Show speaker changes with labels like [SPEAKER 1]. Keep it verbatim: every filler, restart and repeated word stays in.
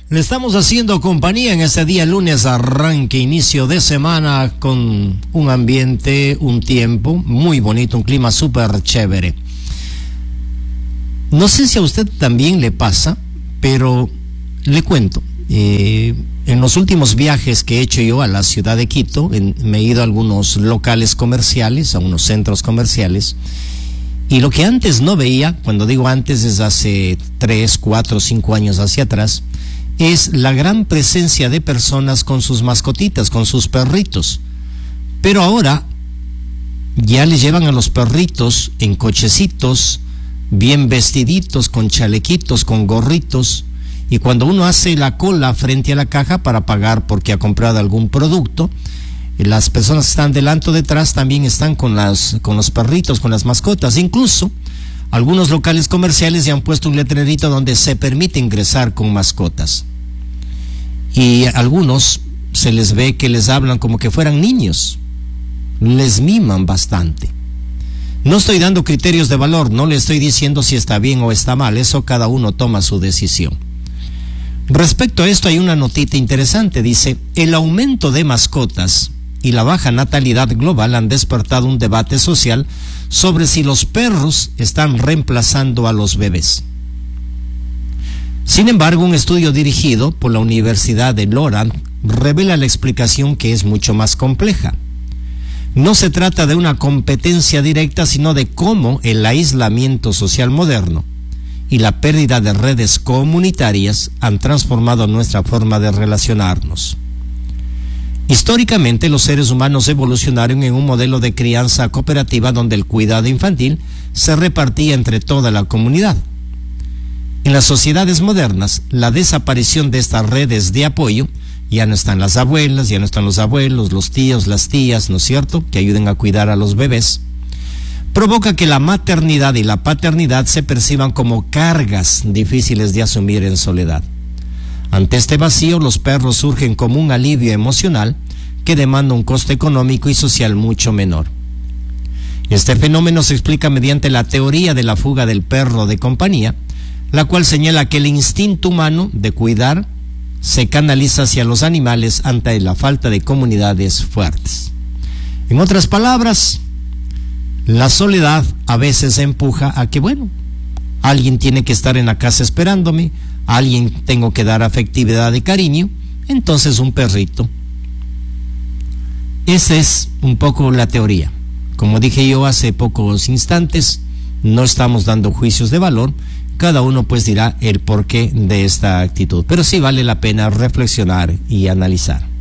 [SPEAKER 1] Le estamos haciendo compañía en este día lunes, arranque, inicio de semana, con un ambiente, un tiempo muy bonito, un clima súper chévere. No sé si a usted también le pasa, pero le cuento. Eh, en los últimos viajes que he hecho yo a la ciudad de Quito, en, me he ido a algunos locales comerciales, a unos centros comerciales, y lo que antes no veía, cuando digo antes es hace tres, cuatro, cinco años hacia atrás, es la gran presencia de personas con sus mascotitas, con sus perritos. Pero ahora ya le llevan a los perritos en cochecitos, bien vestiditos, con chalequitos, con gorritos, y cuando uno hace la cola frente a la caja para pagar porque ha comprado algún producto, las personas que están delante o detrás también están con las, con los perritos, con las mascotas. Incluso algunos locales comerciales ya han puesto un letrerito donde se permite ingresar con mascotas. Y a algunos se les ve que les hablan como que fueran niños. Les miman bastante. No estoy dando criterios de valor, no le estoy diciendo si está bien o está mal, eso cada uno toma su decisión. Respecto a esto hay una notita interesante, dice, el aumento de mascotas y la baja natalidad global han despertado un debate social sobre si los perros están reemplazando a los bebés. Sin embargo, un estudio dirigido por la Universidad de Loran revela la explicación, que es mucho más compleja. No se trata de una competencia directa, sino de cómo el aislamiento social moderno y la pérdida de redes comunitarias han transformado nuestra forma de relacionarnos. Históricamente, los seres humanos evolucionaron en un modelo de crianza cooperativa donde el cuidado infantil se repartía entre toda la comunidad. En las sociedades modernas, la desaparición de estas redes de apoyo, ya no están las abuelas, ya no están los abuelos, los tíos, las tías, ¿no es cierto?, que ayuden a cuidar a los bebés, provoca que la maternidad y la paternidad se perciban como cargas difíciles de asumir en soledad. Ante este vacío, los perros surgen como un alivio emocional que demanda un coste económico y social mucho menor. Este fenómeno se explica mediante la teoría de la fuga del perro de compañía, la cual señala que el instinto humano de cuidar se canaliza hacia los animales ante la falta de comunidades fuertes. En otras palabras, la soledad a veces empuja a que, bueno, alguien tiene que estar en la casa esperándome, a alguien tengo que dar afectividad y cariño, entonces un perrito. Esa es un poco la teoría. Como dije yo hace pocos instantes, no estamos dando juicios de valor, cada uno pues dirá el porqué de esta actitud, pero sí vale la pena reflexionar y analizar.